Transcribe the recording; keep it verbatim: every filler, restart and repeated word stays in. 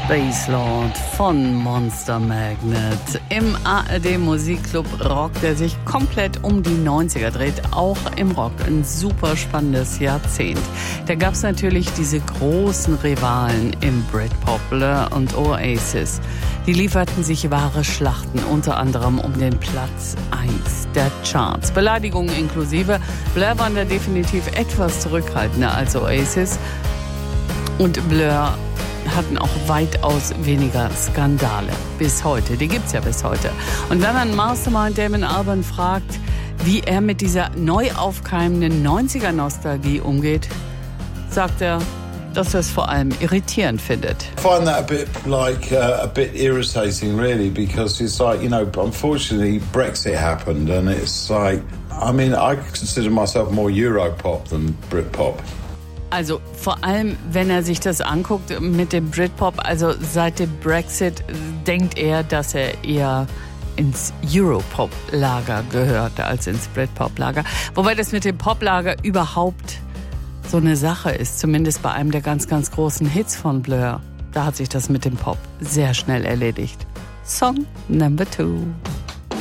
Spacelord von Monster Magnet im A R D Musikclub Rock, der sich komplett um die neunziger dreht, auch im Rock. Ein super spannendes Jahrzehnt. Da gab es natürlich diese großen Rivalen im Britpop, Blur und Oasis. Die lieferten sich wahre Schlachten, unter anderem um den Platz eins der Charts. Beleidigungen inklusive. Blur waren da definitiv etwas zurückhaltender als Oasis. Und Blur hatten auch weitaus weniger Skandale bis heute. Die gibt's ja bis heute. Und wenn man Mastermind Damon Albarn fragt, wie er mit dieser neu aufkeimenden neunziger-Nostalgie umgeht, sagt er, dass er es vor allem irritierend findet. I find that a bit like uh, a bit irritating, really, because it's like, you know, unfortunately Brexit happened, and it's like, I mean, I consider myself more Europop than Britpop. Also vor allem, wenn er sich das anguckt mit dem Britpop, also seit dem Brexit denkt er, dass er eher ins Europop-Lager gehörte als ins Britpop-Lager. Wobei das mit dem Pop-Lager überhaupt so eine Sache ist, zumindest bei einem der ganz, ganz großen Hits von Blur. Da hat sich das mit dem Pop sehr schnell erledigt. Song number two.